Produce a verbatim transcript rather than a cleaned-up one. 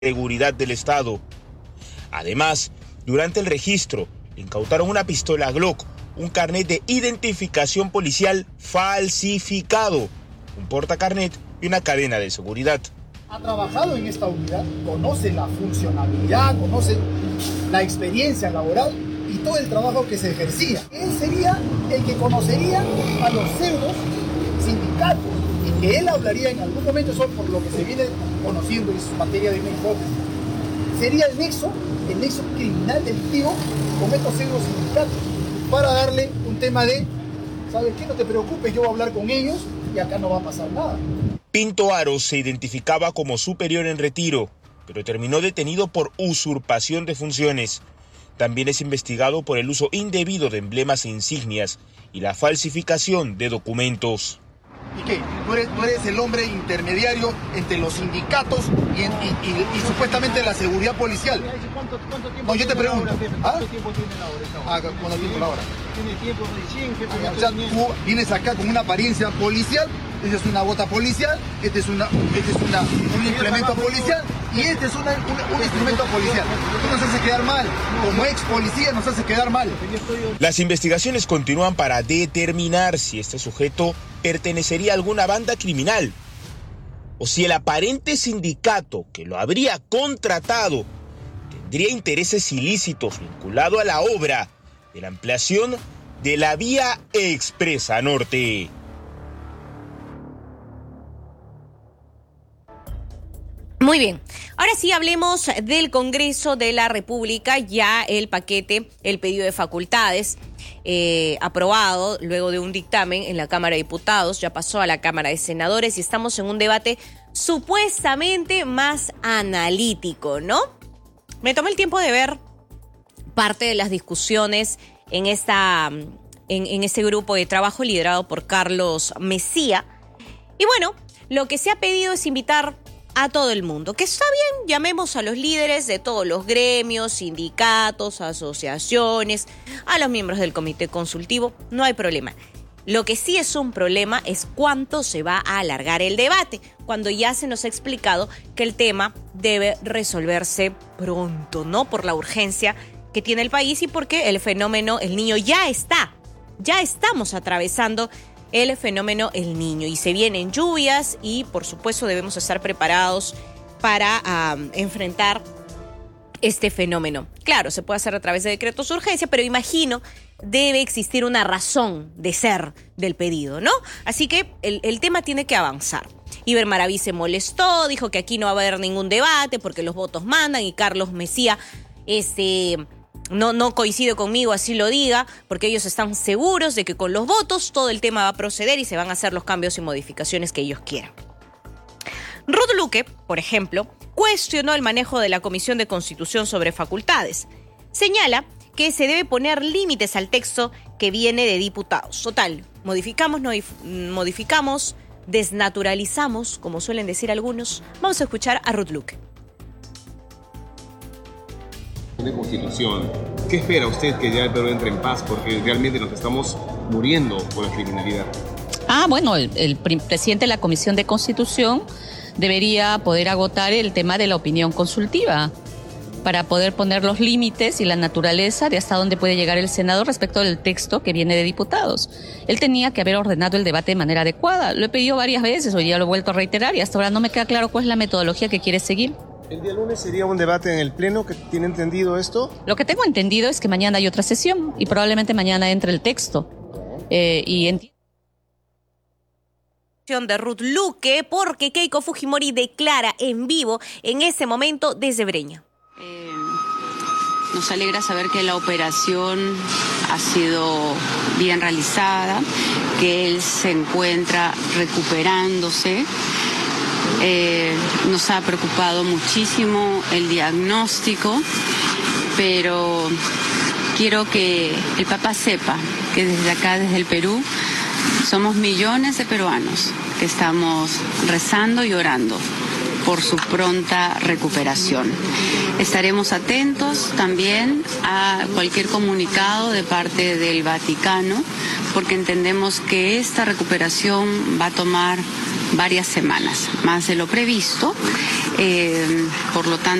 seguridad del Estado. Además, durante el registro, incautaron una pistola Glock, un carnet de identificación policial falsificado, un portacarnet y una cadena de seguridad. Ha trabajado en esta unidad, conoce la funcionalidad, conoce la experiencia laboral y todo el trabajo que se ejercía. Él sería el que conocería a los pseudos sindicatos y que él hablaría en algún momento, eso por lo que se viene conociendo en su materia de una hipótesis. Sería el nexo, el nexo criminal delictivo con estos pseudos sindicatos para darle un tema de, ¿sabes qué? No te preocupes, yo voy a hablar con ellos y acá no va a pasar nada. Pinto Aros se identificaba como superior en retiro, pero terminó detenido por usurpación de funciones. También es investigado por el uso indebido de emblemas e insignias y la falsificación de documentos. ¿Y qué? ¿Tú eres, tú eres el hombre intermediario entre los sindicatos y, en, y, y, y supuestamente la seguridad policial? ¿Cuánto, cuánto tiempo no, yo te pregunto. La hora, jefe? ¿Ah? ¿Cuánto tiempo tiene la hora? Esta hora? Ah, ¿cuánto tiempo la hora? Tiene tiempo recién, jefe. Ah, o sea, tú vienes acá con una apariencia policial, esta es una bota policial, este es, una, este es una, un implemento policial y este es una, una, un instrumento policial. Tú nos haces quedar mal, como ex policía nos hace quedar mal. Las investigaciones continúan para determinar si este sujeto pertenecería a alguna banda criminal o si el aparente sindicato que lo habría contratado tendría intereses ilícitos vinculados a la obra de la ampliación de la Vía Expresa Norte. Muy bien, ahora sí hablemos del Congreso de la República, ya el paquete, el pedido de facultades eh, aprobado luego de un dictamen en la Cámara de Diputados, ya pasó a la Cámara de Senadores y estamos en un debate supuestamente más analítico, ¿no? Me tomé el tiempo de ver parte de las discusiones en, esta, en, en este grupo de trabajo liderado por Carlos Messía y bueno, lo que se ha pedido es invitar a todo el mundo, que está bien, llamemos a los líderes de todos los gremios, sindicatos, asociaciones, a los miembros del comité consultivo, no hay problema. Lo que sí es un problema es cuánto se va a alargar el debate, cuando ya se nos ha explicado que el tema debe resolverse pronto, ¿no? Por la urgencia que tiene el país y porque el fenómeno El Niño ya está, ya estamos atravesando el fenómeno El Niño y se vienen lluvias y por supuesto debemos estar preparados para um, enfrentar este fenómeno. Claro, se puede hacer a través de decretos de urgencia, pero imagino debe existir una razón de ser del pedido, ¿no? Así que el, el tema tiene que avanzar. Iber Maraví se molestó, dijo que aquí no va a haber ningún debate porque los votos mandan y Carlos Messía este... No, no coincide conmigo, así lo diga, porque ellos están seguros de que con los votos todo el tema va a proceder y se van a hacer los cambios y modificaciones que ellos quieran. Ruth Luque, por ejemplo, cuestionó el manejo de la Comisión de Constitución sobre facultades. Señala que se debe poner límites al texto que viene de diputados. Total, modificamos, no modificamos, desnaturalizamos, como suelen decir algunos. Vamos a escuchar a Ruth Luque. De Constitución, ¿qué espera usted que ya el Perú entre en paz? Porque realmente nos estamos muriendo por la criminalidad. Ah, bueno, el, el presidente de la Comisión de Constitución debería poder agotar el tema de la opinión consultiva para poder poner los límites y la naturaleza de hasta dónde puede llegar el Senado respecto del texto que viene de diputados. Él tenía que haber ordenado el debate de manera adecuada. Lo he pedido varias veces, hoy ya lo he vuelto a reiterar y hasta ahora no me queda claro cuál es la metodología que quiere seguir. ¿El día lunes sería un debate en el Pleno? ¿Que tiene entendido esto? Lo que tengo entendido es que mañana hay otra sesión y probablemente mañana entre el texto. Eh, y entiendo de Ruth Luque porque Keiko Fujimori declara en vivo en ese momento desde Breña. Eh, nos alegra saber que la operación ha sido bien realizada, que él se encuentra recuperándose. Eh, nos ha preocupado muchísimo el diagnóstico, pero quiero que el Papa sepa que desde acá, desde el Perú, somos millones de peruanos que estamos rezando y orando por su pronta recuperación. Estaremos atentos también a cualquier comunicado de parte del Vaticano, porque entendemos que esta recuperación va a tomar varias semanas, más de lo previsto. Eh, por lo tanto,